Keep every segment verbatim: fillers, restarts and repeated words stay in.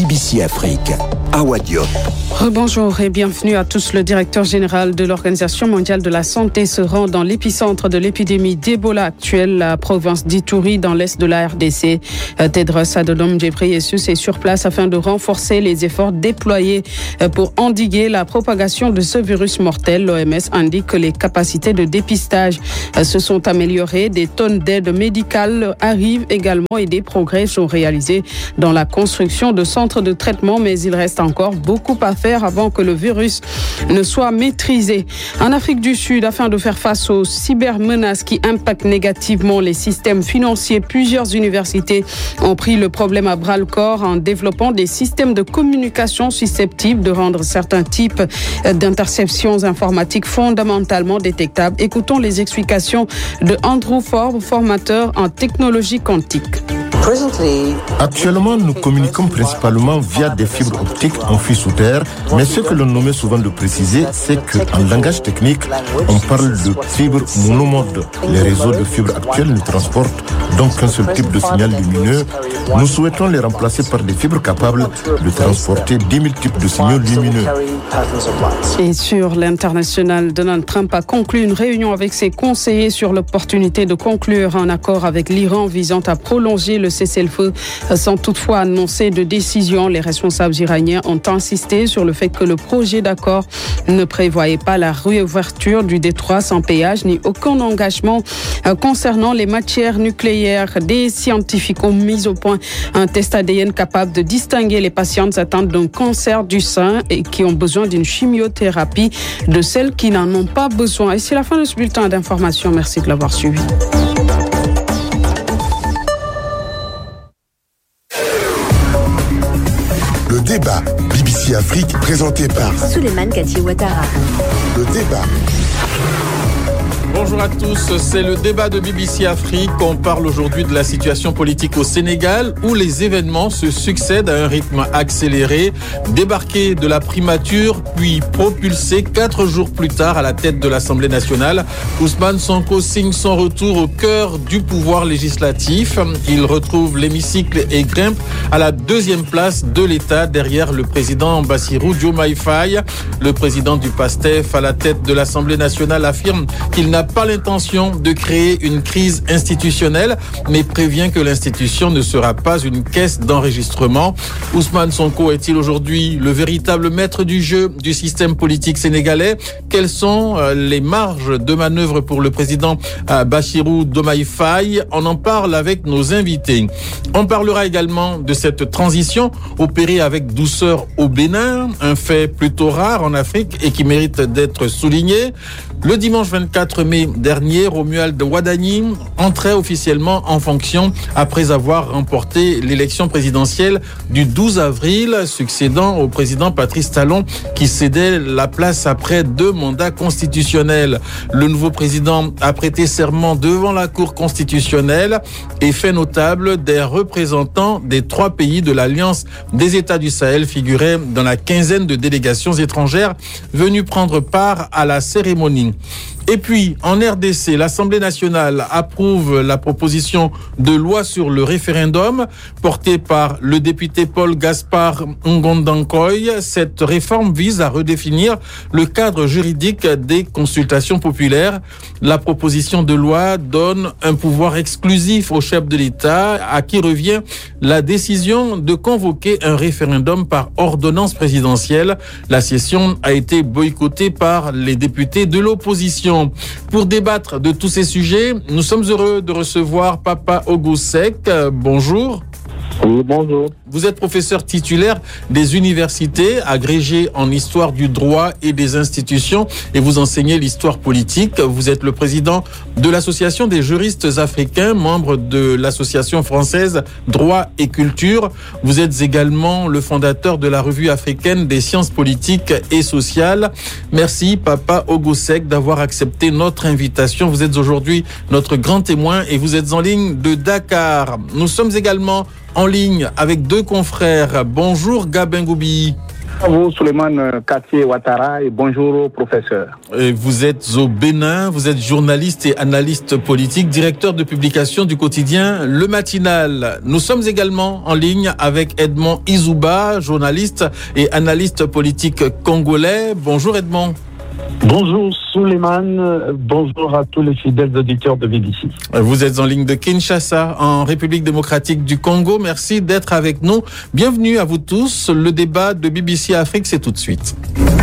B B C Afrique, Awa Diop. Rebonjour et bienvenue à tous. Le directeur général de l'Organisation mondiale de la santé se rend dans l'épicentre de l'épidémie d'Ebola actuelle, la province d'Ituri dans l'est de la R D C. Tedros Adhanom Ghebreyesus est sur place afin de renforcer les efforts déployés pour endiguer la propagation de ce virus mortel. L'O M S indique que les capacités de dépistage se sont améliorées. Des tonnes d'aide médicale arrivent également et des progrès sont réalisés dans la construction de centres de traitement, mais il reste encore beaucoup à faire avant que le virus ne soit maîtrisé. En Afrique du Sud, afin de faire face aux cybermenaces qui impactent négativement les systèmes financiers, plusieurs universités ont pris le problème à bras-le-corps en développant des systèmes de communication susceptibles de rendre certains types d'interceptions informatiques fondamentalement détectables. Écoutons les explications de Andrew Forbes, formateur en technologie quantique. Actuellement, nous communiquons principalement via des fibres optiques enfuies sous terre, mais ce que l'on omet souvent de préciser, c'est qu'en langage technique, on parle de fibres monomode. Les réseaux de fibres actuels ne transportent donc qu'un seul type de signal lumineux. Nous souhaitons les remplacer par des fibres capables de transporter dix mille types de signaux lumineux. Et sur l'international, Donald Trump a conclu une réunion avec ses conseillers sur l'opportunité de conclure un accord avec l'Iran visant à prolonger le cessez-le-feu sans toutefois annoncer de décision. Les responsables iraniens ont insisté sur le fait que le projet d'accord ne prévoyait pas la réouverture du détroit sans péage ni aucun engagement concernant les matières nucléaires. Des scientifiques ont mis au point un test A D N capable de distinguer les patientes atteintes d'un cancer du sein et qui ont besoin d'une chimiothérapie de celles qui n'en ont pas besoin. Et c'est la fin de ce bulletin d'information. Merci de l'avoir suivi. Le débat B B C Afrique présenté par Souleymane Kati Ouattara. Le débat. Bonjour à tous, c'est le débat de B B C Afrique. On parle aujourd'hui de la situation politique au Sénégal où les événements se succèdent à un rythme accéléré. Débarqué de la primature, puis propulsé quatre jours plus tard à la tête de l'Assemblée nationale, Ousmane Sonko signe son retour au cœur du pouvoir législatif. Il retrouve l'hémicycle et grimpe à la deuxième place de l'État derrière le président Bassirou Diomaye Faye. Le président du PASTEF à la tête de l'Assemblée nationale affirme qu'il n'a pas l'intention de créer une crise institutionnelle, mais prévient que l'institution ne sera pas une caisse d'enregistrement. Ousmane Sonko est-il aujourd'hui le véritable maître du jeu du système politique sénégalais? Quelles sont les marges de manœuvre pour le président Bassirou Diomaye Faye? On en parle avec nos invités. On parlera également de cette transition opérée avec douceur au Bénin, un fait plutôt rare en Afrique et qui mérite d'être souligné. Le dimanche vingt-quatre mai dernier, Romuald Wadani entrait officiellement en fonction après avoir remporté l'élection présidentielle du douze avril, succédant au président Patrice Talon qui cédait la place après deux mandats constitutionnels. Le nouveau président a prêté serment devant la Cour constitutionnelle et fait notable des représentants des trois pays de l'Alliance des États du Sahel figuraient dans la quinzaine de délégations étrangères venues prendre part à la cérémonie. Et puis, en R D C, l'Assemblée nationale approuve la proposition de loi sur le référendum portée par le député Paul Gaspard Ngondankoy. Cette réforme vise à redéfinir le cadre juridique des consultations populaires. La proposition de loi donne un pouvoir exclusif au chef de l'État, à qui revient la décision de convoquer un référendum par ordonnance présidentielle. La session a été boycottée par les députés de l'opposition. Pour débattre de tous ces sujets, nous sommes heureux de recevoir Papa Ogosek. Bonjour. Oui, bonjour. Vous êtes professeur titulaire des universités, agrégé en histoire du droit et des institutions, et vous enseignez l'histoire politique. Vous êtes le président de l'Association des juristes africains, membre de l'Association française Droit et Culture. Vous êtes également le fondateur de la Revue africaine des sciences politiques et sociales. Merci, Papa Ogosek, d'avoir accepté notre invitation. Vous êtes aujourd'hui notre grand témoin et vous êtes en ligne de Dakar. Nous sommes également en ligne avec deux confrères. Bonjour Gabin Goubi. à vous, Souleymane Katié Ouattara, et bonjour, professeur. Et vous êtes au Bénin, vous êtes journaliste et analyste politique, directeur de publication du quotidien Le Matinal. Nous sommes également en ligne avec Edmond Izouba, journaliste et analyste politique congolais. Bonjour Edmond. Bonjour Souleymane, bonjour à tous les fidèles auditeurs de B B C. Vous êtes en ligne de Kinshasa, en République démocratique du Congo. Merci d'être avec nous. Bienvenue à vous tous. Le débat de B B C Afrique, c'est tout de suite.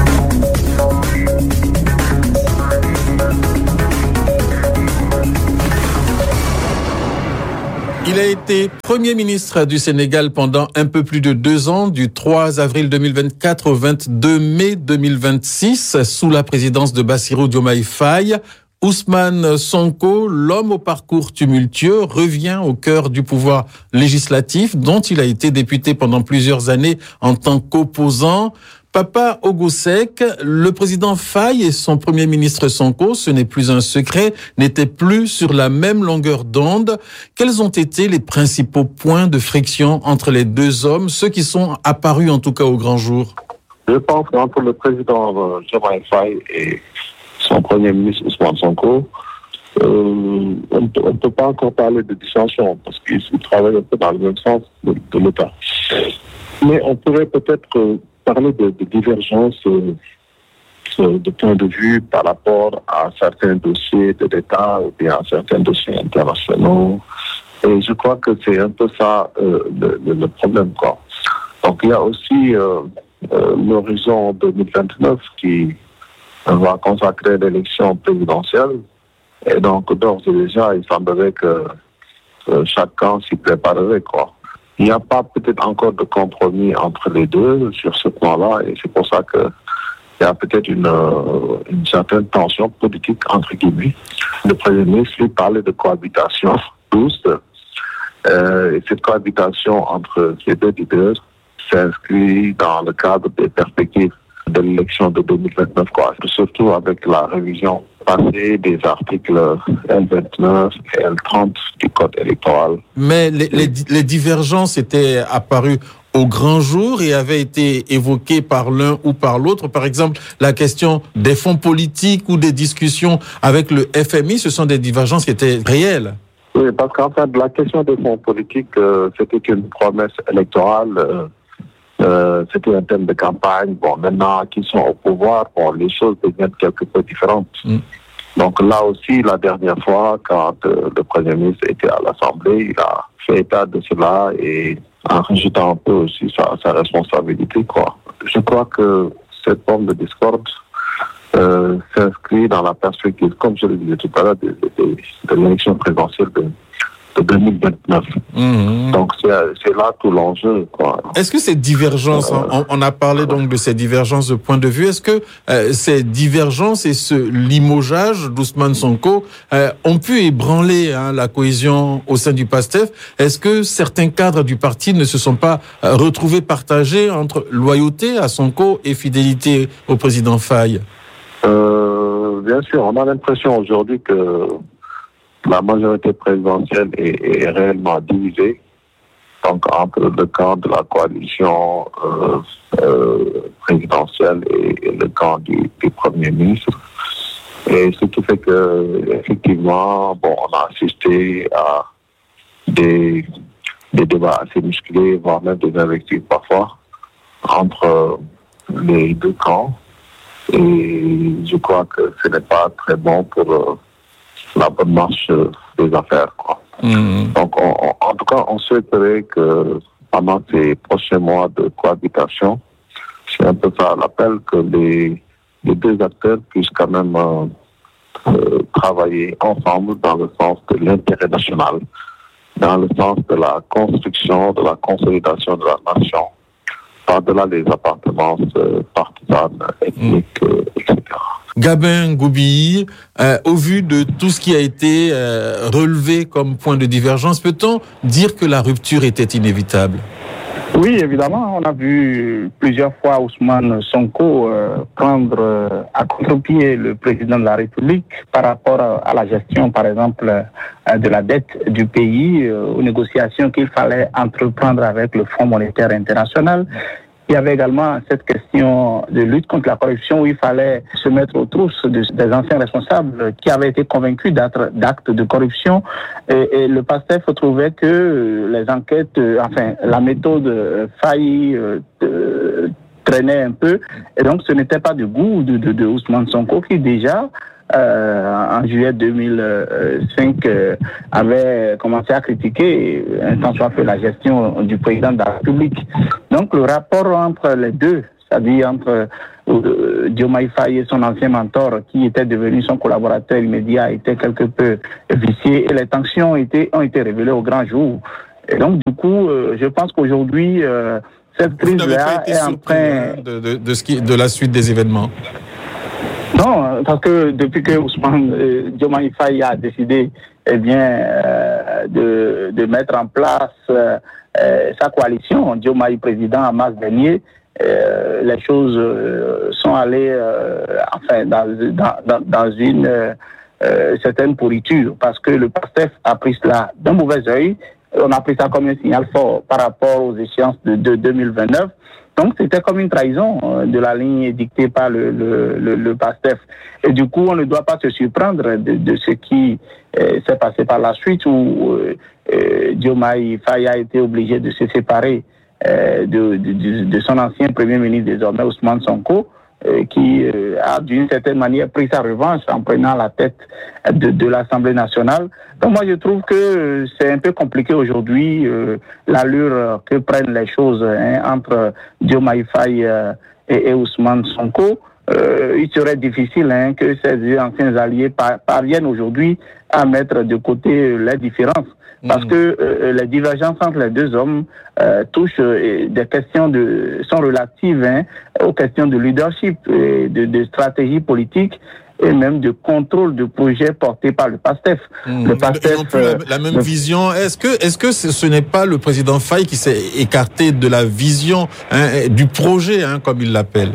Il a été Premier ministre du Sénégal pendant un peu plus de deux ans, du trois avril deux mille vingt-quatre au vingt-deux mai deux mille vingt-six, sous la présidence de Bassirou Diomaye Faye. Ousmane Sonko, l'homme au parcours tumultueux, revient au cœur du pouvoir législatif, dont il a été député pendant plusieurs années en tant qu'opposant. Papa Ogosek, le président Faye et son premier ministre Sonko, ce n'est plus un secret, n'étaient plus sur la même longueur d'onde. Quels ont été les principaux points de friction entre les deux hommes, ceux qui sont apparus en tout cas au grand jour? Je pense qu'entre le président Diomaye Faye et son premier ministre Ousmane Sonko, euh, on ne peut pas encore parler de dissension parce qu'ils travaillent un peu dans le même sens de, de l'État. Mais on pourrait peut-être euh, parler de, de divergences euh, de point de vue par rapport à certains dossiers de l'État ou bien à certains dossiers internationaux. Et je crois que c'est un peu ça euh, le, le, le problème, quoi. Donc il y a aussi euh, euh, l'horizon deux mille vingt-neuf qui va consacrer l'élection présidentielle. Et donc d'ores et déjà, il semblerait que euh, chacun s'y préparerait, quoi. Il n'y a pas peut-être encore de compromis entre les deux sur ce plan-là, et c'est pour ça que il y a peut-être une, euh, une certaine tension politique, entre guillemets. Le Premier ministre lui parlait de cohabitation douce, euh, et cette cohabitation entre ces deux leaders s'inscrit dans le cadre des perspectives de l'élection de deux mille vingt-neuf, quoi. Surtout avec la révision passée des articles L vingt-neuf et L trente du Code électoral. Mais les, les, les divergences étaient apparues au grand jour et avaient été évoquées par l'un ou par l'autre. Par exemple, la question des fonds politiques ou des discussions avec le F M I, ce sont des divergences qui étaient réelles. Oui, parce qu'en fait, la question des fonds politiques, euh, c'était une promesse électorale. Euh, Euh, c'était un thème de campagne. Bon, maintenant qu'ils sont au pouvoir, bon, les choses deviennent quelque peu différentes. Mm. Donc là aussi, la dernière fois, quand euh, le Premier ministre était à l'Assemblée, il a fait état de cela et en rejetant un peu aussi sa, sa responsabilité, quoi. Je crois que cette forme de discorde euh, s'inscrit dans la perspective, comme je le disais tout à l'heure, de, de, de, de l'élection présidentielle de deux mille vingt-neuf. Mmh. Donc c'est, c'est là tout l'enjeu, quoi. Est-ce que ces divergences, euh, on, on a parlé donc de ces divergences de point de vue, est-ce que euh, ces divergences et ce limogeage d'Ousmane Sonko euh, ont pu ébranler hein, la cohésion au sein du PASTEF? Est-ce que certains cadres du parti ne se sont pas euh, retrouvés partagés entre loyauté à Sonko et fidélité au président Faye? euh, Bien sûr, on a l'impression aujourd'hui que la majorité présidentielle est, est réellement divisée, donc entre le camp de la coalition euh, euh, présidentielle et, et le camp du, du Premier ministre. Et ce qui fait que, effectivement, bon, on a assisté à des, des débats assez musclés, voire même des invectives parfois, entre les deux camps. Et je crois que ce n'est pas très bon pour euh, la bonne marche des affaires, quoi. Mmh. Donc, on, on, en tout cas, on souhaiterait que pendant ces prochains mois de cohabitation, c'est un peu ça l'appel, que les, les deux acteurs puissent quand même euh, euh, travailler ensemble dans le sens de l'intérêt national, dans le sens de la construction, de la consolidation de la nation, par-delà les appartenances euh, partisanes, ethniques, euh, et cetera. Gabin Goubi, euh, au vu de tout ce qui a été euh, relevé comme point de divergence, peut-on dire que la rupture était inévitable? Oui, évidemment. On a vu plusieurs fois Ousmane Sonko euh, prendre euh, à contre-pied le président de la République par rapport à, à la gestion, par exemple, euh, de la dette du pays, euh, aux négociations qu'il fallait entreprendre avec le Fonds monétaire international. Il y avait également cette question de lutte contre la corruption où il fallait se mettre aux trousses de, des anciens responsables qui avaient été convaincus d'actes de corruption. Et, et le PASTEF trouvait que les enquêtes, enfin, la méthode failli euh, euh, traînait un peu. Et donc, ce n'était pas du goût de, de, de Ousmane Sonko qui déjà... Euh, en juillet deux mille cinq, euh, avait commencé à critiquer un tant soit fait la gestion du président de la République. Donc le rapport entre les deux, c'est-à-dire entre euh, Diomaye Faye et son ancien mentor, qui était devenu son collaborateur immédiat, était quelque peu vicié et les tensions ont été, ont été révélées au grand jour. Et donc du coup, euh, je pense qu'aujourd'hui, euh, cette crise-là est en train... De, de, de, ce qui, de la suite des événements. Non, parce que depuis que Ousmane euh, Diomaye Faye a décidé eh bien, euh, de, de mettre en place euh, sa coalition, Diomaye président en mars dernier, euh, les choses euh, sont allées euh, enfin, dans, dans, dans une euh, certaine pourriture, parce que le PASTEF a pris cela d'un mauvais œil. On a pris ça comme un signal fort par rapport aux échéances de, de deux mille vingt-neuf. Donc, c'était comme une trahison de la ligne dictée par le, le, le, le PASTEF. Et du coup, on ne doit pas se surprendre de, de ce qui euh, s'est passé par la suite, où euh, euh, Diomaye Faye a été obligé de se séparer euh, de, de, de son ancien Premier ministre, désormais Ousmane Sonko, euh, qui euh, a d'une certaine manière pris sa revanche en prenant la tête de, de l'Assemblée nationale. Donc moi je trouve que c'est un peu compliqué aujourd'hui euh, l'allure que prennent les choses hein, entre Diomaye Faye euh, et, et Ousmane Sonko. Euh, il serait difficile hein, que ces anciens alliés par, parviennent aujourd'hui à mettre de côté les différences. Parce mmh. que euh, les divergences entre les deux hommes euh, touchent euh, des questions de sont relatives hein, aux questions de leadership, et de, de stratégie politique et même de contrôle de projets portés par le PASTEF. Mmh. Le PASTEF non plus la, la même le... vision. Est-ce que est-ce que ce, ce n'est pas le président Faye qui s'est écarté de la vision hein, du projet, hein, comme il l'appelle?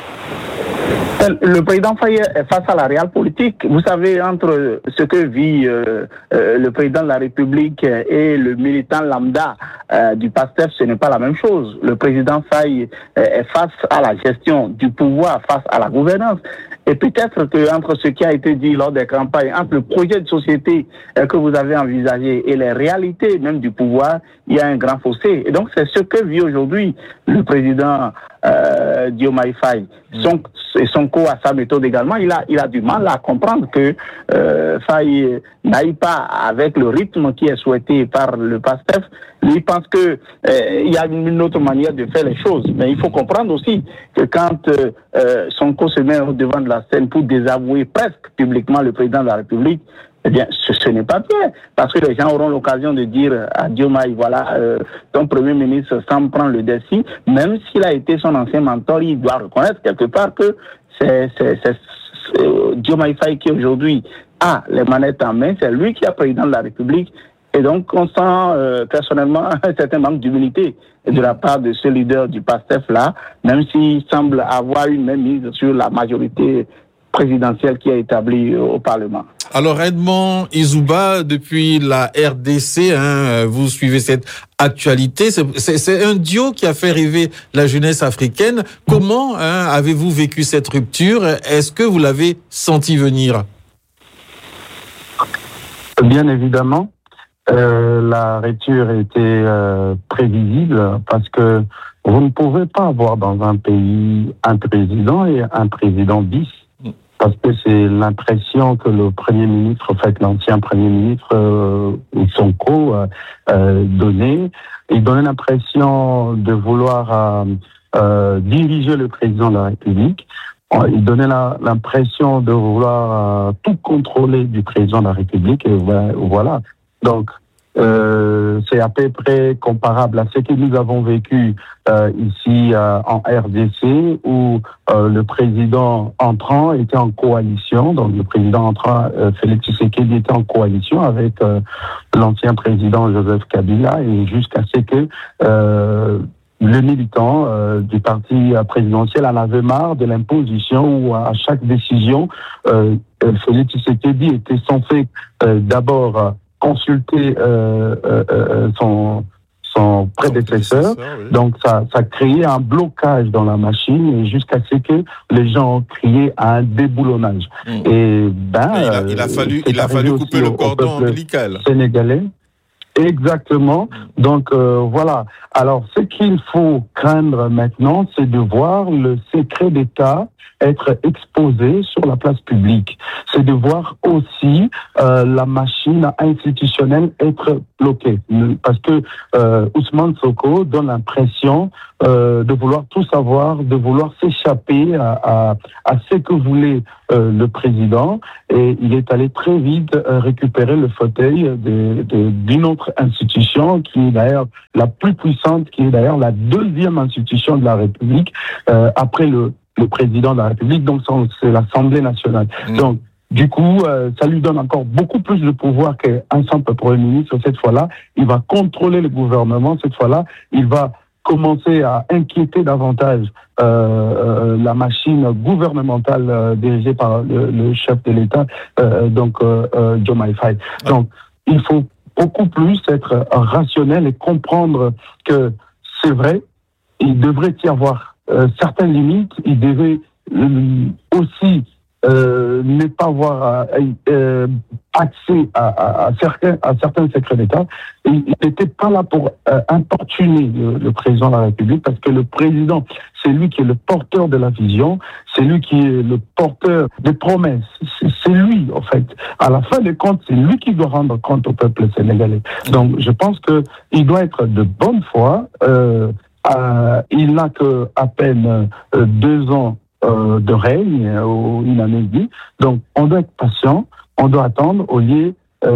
Le président Faye est face à la réelle politique. Vous savez, entre ce que vit euh, euh, le président de la République et le militant lambda euh, du PASTEF, ce n'est pas la même chose. Le président Faye euh, est face à la gestion du pouvoir, face à la gouvernance. Et peut-être qu'entre ce qui a été dit lors des campagnes, entre le projet de société euh, que vous avez envisagé et les réalités même du pouvoir, il y a un grand fossé. Et donc, c'est ce que vit aujourd'hui le président euh, Diomaye Faye. Son, et Sonko a sa méthode également. Il a, il a du mal à comprendre que euh, Faye n'aille pas avec le rythme qui est souhaité par le PASTEF. Lui pense que euh, il y a une autre manière de faire les choses. Mais il faut comprendre aussi que quand euh, Sonko se met au devant de la scène pour désavouer presque publiquement le président de la République, eh bien, ce, ce n'est pas bien, parce que les gens auront l'occasion de dire à Diomaye, voilà, euh, ton Premier ministre semble prendre le dessus, même s'il a été son ancien mentor, il doit reconnaître quelque part que c'est, c'est, c'est, c'est Diomaye Faye qui aujourd'hui a les manettes en main, c'est lui qui est président de la République, et donc on sent euh, personnellement un certain manque d'humilité de la part de ce leader du PASTEF-là, même s'il semble avoir une même mise sur la majorité présidentielle qui est établie au Parlement. Alors Edmond Izouba, depuis la R D C, hein, vous suivez cette actualité. C'est, c'est, c'est un duo qui a fait rêver la jeunesse africaine. Comment hein, avez-vous vécu cette rupture? Est-ce que vous l'avez senti venir? Bien évidemment, euh, la rupture était euh, prévisible parce que vous ne pouvez pas avoir dans un pays un président et un président bis. Parce que c'est l'impression que le Premier ministre, en fait, l'ancien Premier ministre euh, Sonko euh, euh, donnait. Il donnait l'impression de vouloir euh, euh, diriger le président de la République. Il donnait la, l'impression de vouloir euh, tout contrôler du président de la République. Et voilà. Donc, Euh, c'est à peu près comparable à ce que nous avons vécu euh, ici euh, en R D C, où euh, le président entrant était en coalition, donc le président entrant, euh, Félix Tshisekedi, était en coalition avec euh, l'ancien président Joseph Kabila, et jusqu'à ce que euh, le militant euh, du parti présidentiel en avait marre de l'imposition où à chaque décision, euh, Félix Tshisekedi était censé euh, d'abord consulter euh, euh, son son prédécesseur. Oui. Donc ça, ça créait un blocage dans la machine et jusqu'à ce que les gens ont crié à un déboulonnage. Mmh. Et ben, et il, a, il a fallu, il a fallu couper le cordon ombilical sénégalais. Exactement. Donc euh, voilà. Alors ce qu'il faut craindre maintenant, c'est de voir le secret d'État être exposé sur la place publique. C'est de voir aussi euh, la machine institutionnelle être bloquée. Parce que euh, Ousmane Sonko donne l'impression euh, de vouloir tout savoir, de vouloir s'échapper à, à, à ce que voulait euh, le président. Et il est allé très vite euh, récupérer le fauteuil de, de, d'une autre institution qui est d'ailleurs la plus puissante, qui est d'ailleurs la deuxième institution de la République euh, après le le président de la République, donc c'est l'Assemblée nationale. Mmh. Donc, du coup, euh, ça lui donne encore beaucoup plus de pouvoir qu'un simple Premier ministre. Cette fois-là, il va contrôler le gouvernement. Cette fois-là, il va commencer à inquiéter davantage euh, euh, la machine gouvernementale euh, dirigée par le, le chef de l'État, euh, donc euh, euh, Diomaye Faye. Donc, il faut beaucoup plus être rationnel et comprendre que c'est vrai, il devrait y avoir Euh, certaines limites, il devait euh, aussi euh, ne pas avoir euh, euh, accès à, à, à, certains, à certains secrets d'État. Et il n'était pas là pour euh, importuner le, le président de la République, parce que le président, c'est lui qui est le porteur de la vision, c'est lui qui est le porteur des promesses. C'est, c'est lui, en fait. À la fin des comptes, c'est lui qui doit rendre compte au peuple sénégalais. Donc, je pense qu'il doit être de bonne foi. Euh, Euh, il n'a que à peine euh, deux ans euh, de règne, euh, ou une année et demie. Donc, on doit être patient, on doit attendre au lieu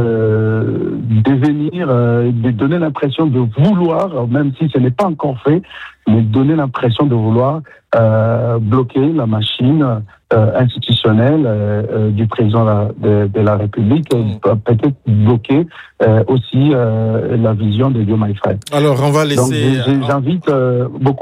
euh, de venir, euh, de donner l'impression de vouloir, même si ce n'est pas encore fait, mais donner l'impression de vouloir euh, bloquer la machine euh, institutionnelle euh, euh, du président de la, de, de la République, mmh. euh, peut-être bloquer euh, aussi euh, la vision de Diomaye Faye. Alors, on va laisser... Donc, j'invite euh, beaucoup